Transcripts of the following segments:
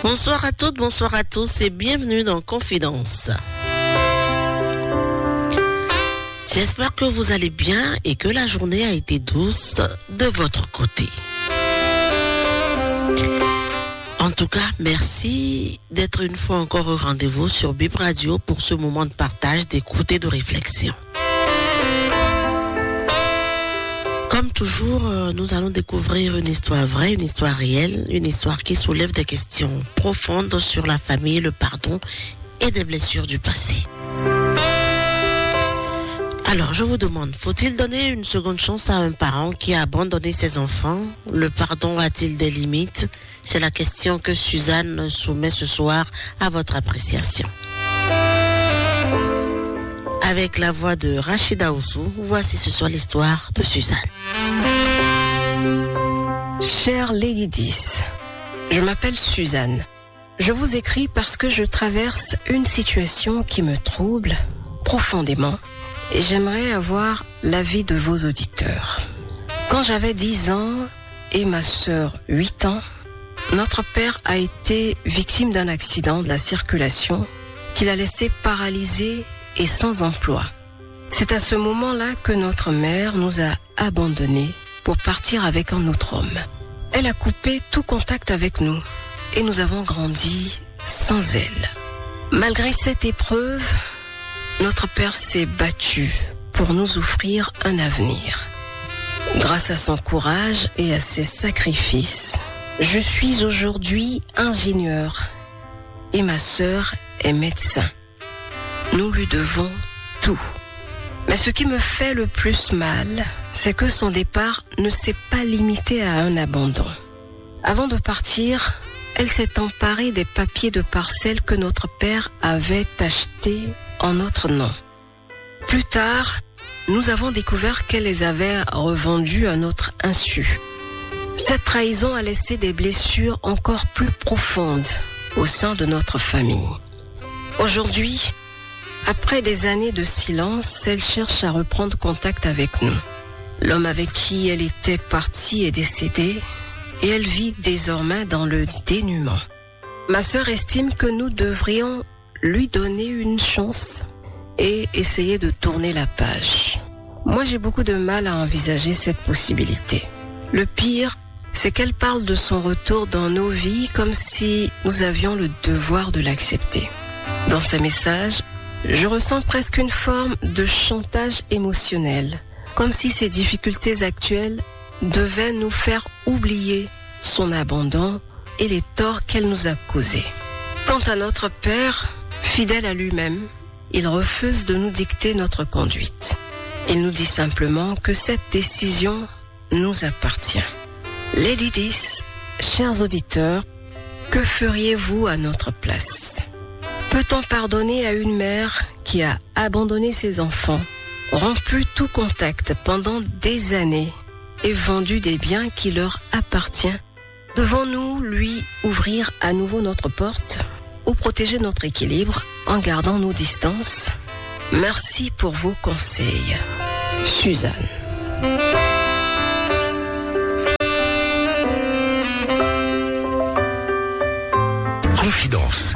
Bonsoir à toutes, bonsoir à tous et bienvenue dans Confidence. J'espère que vous allez bien et que la journée a été douce de votre côté. En tout cas, merci d'être une fois encore au rendez-vous sur Bip Radio pour ce moment de partage, d'écoute et de réflexion. Comme toujours, nous allons découvrir une histoire vraie, une histoire réelle, une histoire qui soulève des questions profondes sur la famille, le pardon et des blessures du passé. Alors, je vous demande, faut-il donner une seconde chance à un parent qui a abandonné ses enfants? Le pardon a-t-il des limites? C'est la question que Suzanne soumet ce soir à votre appréciation. Avec la voix de Rachida Oussou, voici ce soir l'histoire de Suzanne. Chère Lady 10, je m'appelle Suzanne. Je vous écris parce que je traverse une situation qui me trouble profondément et j'aimerais avoir l'avis de vos auditeurs. Quand j'avais 10 ans et ma sœur 8 ans, notre père a été victime d'un accident de la circulation qui l'a laissé paralysé et sans emploi. C'est à ce moment-là que notre mère nous a abandonnés pour partir avec un autre homme. Elle a coupé tout contact avec nous et nous avons grandi sans elle. Malgré cette épreuve, notre père s'est battu pour nous offrir un avenir. Grâce à son courage et à ses sacrifices, je suis aujourd'hui ingénieur et ma sœur est médecin. Nous lui devons tout. Mais ce qui me fait le plus mal, c'est que son départ ne s'est pas limité à un abandon. Avant de partir, elle s'est emparée des papiers de parcelles que notre père avait achetés en notre nom. Plus tard, nous avons découvert qu'elle les avait revendus à notre insu. Cette trahison a laissé des blessures encore plus profondes au sein de notre famille. Aujourd'hui, après des années de silence, elle cherche à reprendre contact avec nous. L'homme avec qui elle était partie est décédé et elle vit désormais dans le dénuement. Ma sœur estime que nous devrions lui donner une chance et essayer de tourner la page. Moi, j'ai beaucoup de mal à envisager cette possibilité. Le pire, c'est qu'elle parle de son retour dans nos vies comme si nous avions le devoir de l'accepter. Dans ses messages, je ressens presque une forme de chantage émotionnel, comme si ces difficultés actuelles devaient nous faire oublier son abandon et les torts qu'elle nous a causés. Quant à notre père, fidèle à lui-même, il refuse de nous dicter notre conduite. Il nous dit simplement que cette décision nous appartient. Lady 10, chers auditeurs, que feriez-vous à notre place ? Peut-on pardonner à une mère qui a abandonné ses enfants, rompu tout contact pendant des années et vendu des biens qui leur appartiennent? Devons-nous lui ouvrir à nouveau notre porte ou protéger notre équilibre en gardant nos distances? Merci pour vos conseils. Suzanne. Confidence.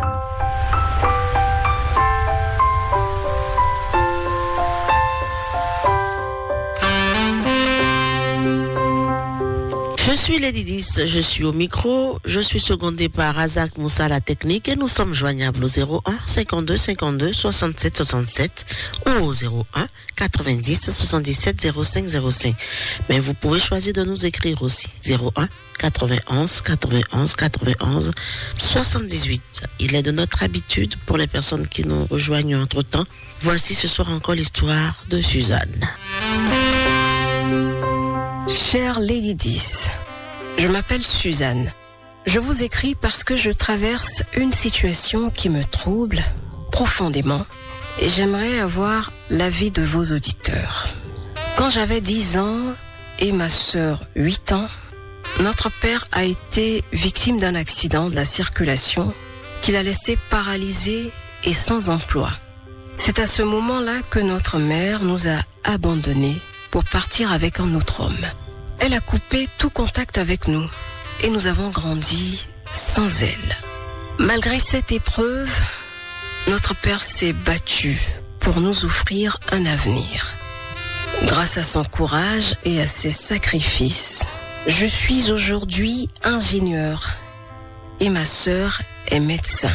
Je suis Lady 10, je suis au micro, je suis secondée par Razak Moussa à la technique et nous sommes joignables au 01 52 52 67 67 ou au 01 90 77 05 05. Mais vous pouvez choisir de nous écrire aussi 01 91 91 91 78. Il est de notre habitude pour les personnes qui nous rejoignent entre-temps. Voici ce soir encore l'histoire de Suzanne. Chère Lady 10, je m'appelle Suzanne. Je vous écris parce que je traverse une situation qui me trouble profondément et j'aimerais avoir l'avis de vos auditeurs. Quand j'avais 10 ans et ma sœur 8 ans, notre père a été victime d'un accident de la circulation qui l'a laissé paralysé et sans emploi. C'est à ce moment-là que notre mère nous a abandonnés pour partir avec un autre homme. Elle a coupé tout contact avec nous et nous avons grandi sans elle. Malgré cette épreuve, notre Père s'est battu pour nous offrir un avenir. Grâce à son courage et à ses sacrifices, je suis aujourd'hui ingénieur et ma sœur est médecin.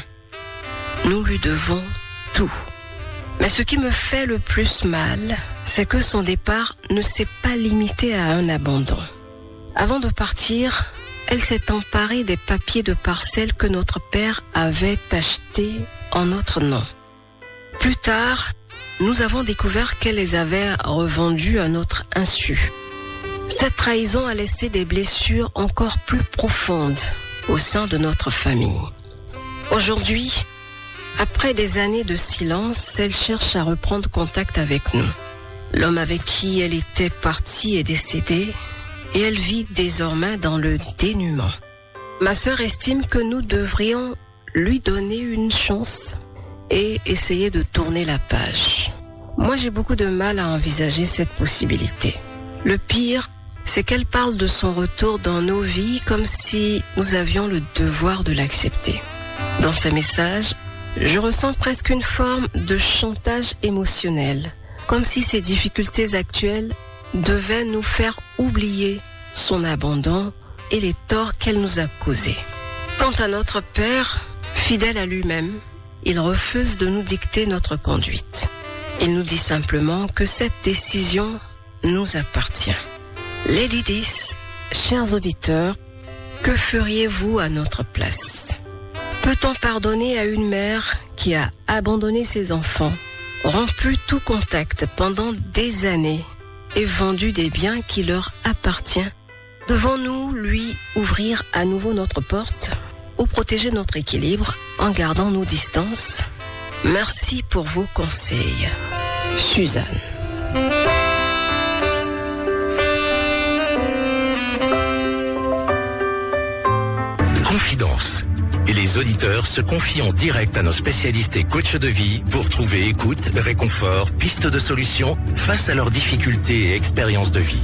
Nous lui devons tout. Mais ce qui me fait le plus mal, c'est que son départ ne s'est pas limité à un abandon. Avant de partir, elle s'est emparée des papiers de parcelles que notre père avait achetés en notre nom. Plus tard, nous avons découvert qu'elle les avait revendus à notre insu. Cette trahison a laissé des blessures encore plus profondes au sein de notre famille. Aujourd'hui, après des années de silence, elle cherche à reprendre contact avec nous. L'homme avec qui elle était partie est décédé et elle vit désormais dans le dénuement. Ma sœur estime que nous devrions lui donner une chance et essayer de tourner la page. Moi, j'ai beaucoup de mal à envisager cette possibilité. Le pire, c'est qu'elle parle de son retour dans nos vies comme si nous avions le devoir de l'accepter. Dans ses messages, je ressens presque une forme de chantage émotionnel, comme si ses difficultés actuelles devaient nous faire oublier son abandon et les torts qu'elle nous a causés. Quant à notre père, fidèle à lui-même, il refuse de nous dicter notre conduite. Il nous dit simplement que cette décision nous appartient. Lady 10, chers auditeurs, que feriez-vous à notre place? Peut-on pardonner à une mère qui a abandonné ses enfants, rompu tout contact pendant des années et vendu des biens qui leur appartiennent? Devons-nous lui ouvrir à nouveau notre porte ou protéger notre équilibre en gardant nos distances? Merci pour vos conseils. Suzanne. Confidence. Et les auditeurs se confient en direct à nos spécialistes et coachs de vie pour trouver écoute, réconfort, pistes de solutions face à leurs difficultés et expériences de vie.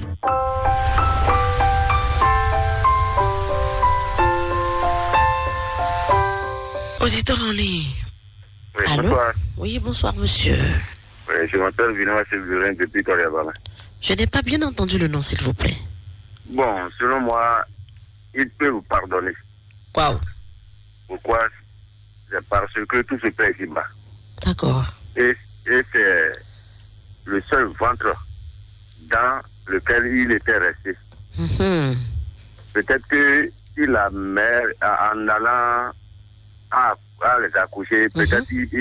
Auditeur en ligne. Oui, Allô? bonsoir. Oui, bonsoir, monsieur. Oui, je m'appelle Vinoa Sévurin depuis Toriabala. Je n'ai pas bien entendu le nom, s'il vous plaît. Bon, selon moi, il peut vous pardonner. Waouh. Pourquoi? C'est parce que tout se paie ici-bas. D'accord. Et c'est le seul ventre dans lequel il était resté. Peut-être que il a mère, en allant à les accoucher, peut-être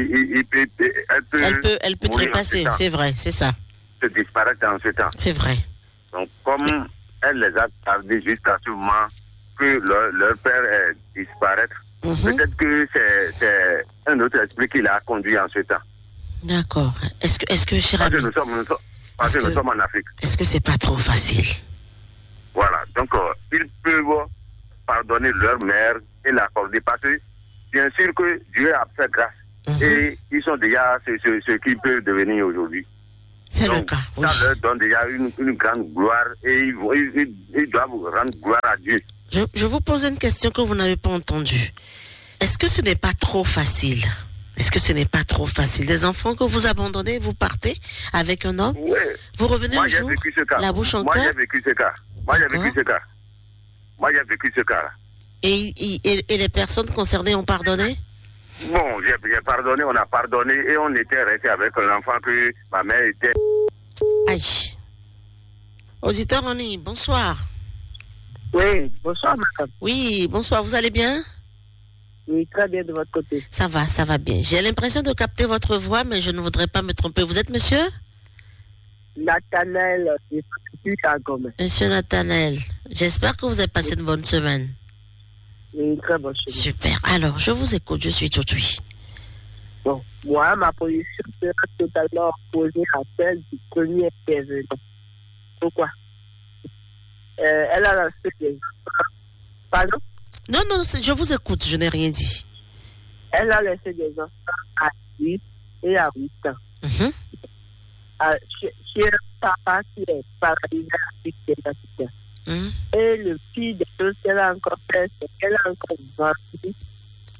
elle peut trépasser, c'est vrai, c'est ça. Se disparaître en ce temps. C'est vrai. Donc, comme elle les a tardés jusqu'à ce moment que leur père est disparaître, peut-être que c'est un autre esprit qui l'a conduit en ce temps. D'accord. Est-ce que cher ami, nous sommes en Afrique. est-ce que c'est pas trop facile? Voilà. Donc, ils peuvent pardonner leur mère et l'accorder parce que, bien sûr que Dieu a fait grâce. Et ils sont déjà ce qu'ils peuvent devenir aujourd'hui. C'est donc, le cas, oui. Ça leur donne déjà une grande gloire et ils doivent rendre gloire à Dieu. Je vous pose une question que vous n'avez pas entendue. Est-ce que ce n'est pas trop facile? Est-ce que ce n'est pas trop facile? Des enfants que vous abandonnez, vous partez avec un homme, oui. Vous revenez un jour, la bouche en cœur. Moi, j'ai vécu ce cas. Moi, j'ai vécu ce cas. Et les personnes concernées ont pardonné? Bon, j'ai pardonné, on a pardonné et on était resté avec l'enfant que ma mère était. Aïe. Auditeur en ligne, bonsoir. Oui, bonsoir madame. Oui, bonsoir, vous allez bien? Oui, très bien de votre côté. Ça va bien. J'ai l'impression de capter votre voix, mais je ne voudrais pas me tromper. Vous êtes monsieur? Nathanaël, je suis à Gomez. Monsieur Nathanaël, j'espère que vous avez passé une bonne semaine. Une très bonne semaine. Super. Alors, je vous écoute, je suis Tchoutchoui. Bon, moi, ma position sera totalement opposée à celle du premier intervenant. Pourquoi? Elle a lancé des enfants. Pardon? Non, je vous écoute, je n'ai rien dit. Elle a laissé des enfants à 8 et à 8 ans. Chez un papa qui est paralysé avec des accidents. Et le pire des choses qu'elle a encore fait, c'est qu'elle a encore vendu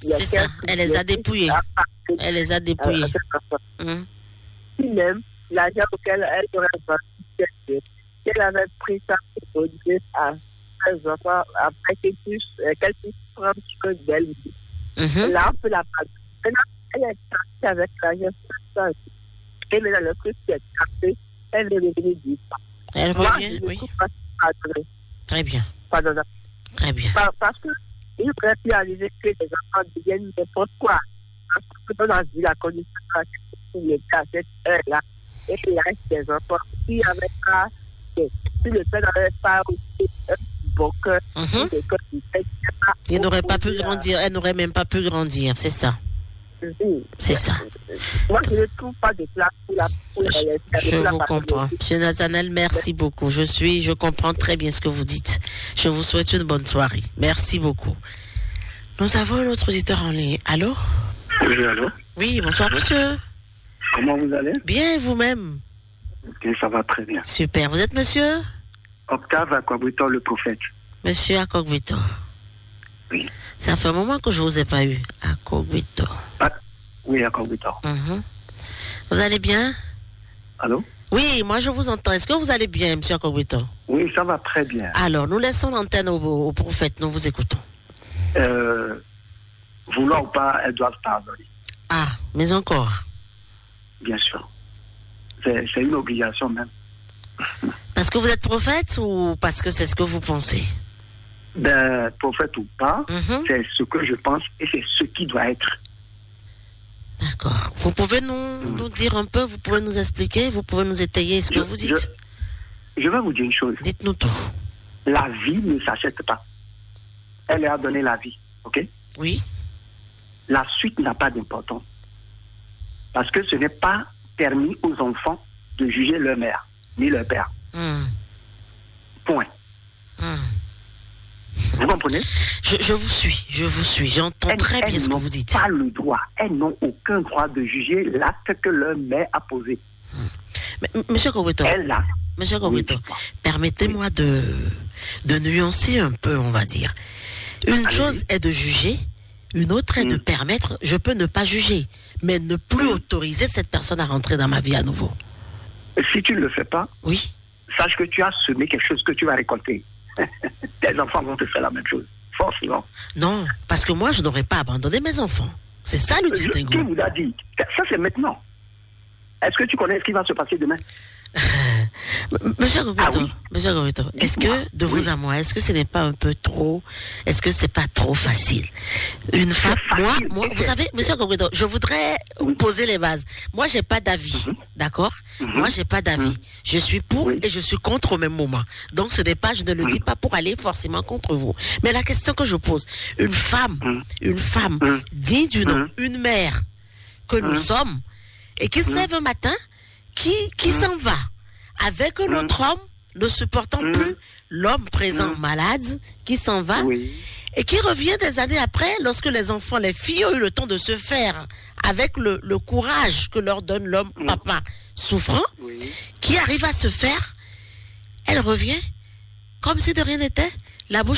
C'est ça. Elle les a dépouillés. Elle les a dépouillés. Si même l'argent auquel elle aurait vendu, si elle avait pris ça pour donner à ses enfants après qu'elle puisse prendre soin d'elle, là on peut la prendre. Maintenant, elle est partie avec l'argent. Et maintenant, le truc qui est cassé, elle est revenue du pas. Elle revient, oui. Très bien. Pardon. Très bien. Parce qu'il pourrait plus arriver que les enfants deviennent n'importe quoi. Parce que dans la vie, la condition il est à cette heure-là, et il reste des enfants. Si le père n'avait pas aussi un bon cœur, il n'aurait pas pu grandir, elle n'aurait même pas pu grandir, c'est ça. C'est ça. Moi, je ne trouve pas de place pour la Je vous comprends. Monsieur Nathanaël, merci beaucoup. Je comprends très bien ce que vous dites. Je vous souhaite une bonne soirée. Merci beaucoup. Nous avons un autre auditeur en ligne. Allô? Oui, allô? Oui, bonsoir, monsieur. Comment vous allez? Bien, et vous-même? Ok, ça va très bien. Super. Vous êtes monsieur? Octave Akogwito, le prophète. Monsieur Akogwito. Oui. Ça fait un moment que je ne vous ai pas eu. Akogwito. Oui, Akogwito. Vous allez bien? Allô? Oui, moi je vous entends. Est-ce que vous allez bien, monsieur Akogwito? Oui, ça va très bien. Alors, nous laissons l'antenne au prophète. Nous vous écoutons. Vouloir ou pas, elles doivent pardonner. Ah, mais encore? Bien sûr. C'est une obligation même. Parce que vous êtes prophète ou parce que c'est ce que vous pensez? Ben, prophète ou pas, c'est ce que je pense et c'est ce qui doit être. D'accord. Vous pouvez nous dire un peu, vous pouvez nous expliquer, vous pouvez nous étayer ce que vous dites? Je vais vous dire une chose. Dites-nous tout. La vie ne s'achète pas. Elle a donné la vie, ok? Oui. La suite n'a pas d'importance. Parce que ce n'est pas permis aux enfants de juger leur mère, ni leur père. Point. Vous comprenez? Je vous suis. J'entends très bien ce que vous dites. Elles n'ont aucun droit de juger l'acte que leur mère a posé. Monsieur Kogwito, permettez-moi de nuancer un peu, on va dire. Une chose est de juger, une autre est de permettre. Je peux ne pas juger, mais ne plus autoriser cette personne à rentrer dans ma vie à nouveau. Si tu ne le fais pas, oui, sache que tu as semé quelque chose que tu vas récolter. Tes enfants vont te faire la même chose, forcément. Non, parce que moi, je n'aurais pas abandonné mes enfants. C'est ça le distinguo. Qui vous a dit? Ça, c'est maintenant. Est-ce que tu connais ce qui va se passer demain? Monsieur Kogwito, est-ce que, de vous à moi, est-ce que ce n'est pas un peu trop, est-ce que c'est pas trop facile? Une femme, moi, vous savez, monsieur Kogwito, je voudrais poser les bases. Moi, j'ai pas d'avis, d'accord? Moi, j'ai pas d'avis. Je suis pour et je suis contre au même moment. Donc, ce n'est pas, je ne le dis pas pour aller forcément contre vous. Mais la question que je pose, une femme, digne du nom, une mère que nous sommes, et qui se lève un matin, qui s'en va avec un autre homme, ne supportant plus l'homme présent malade, qui s'en va, et qui revient des années après, lorsque les enfants, les filles ont eu le temps de se faire avec le courage que leur donne l'homme papa souffrant, qui arrive à se faire, elle revient comme si de rien n'était, la bouche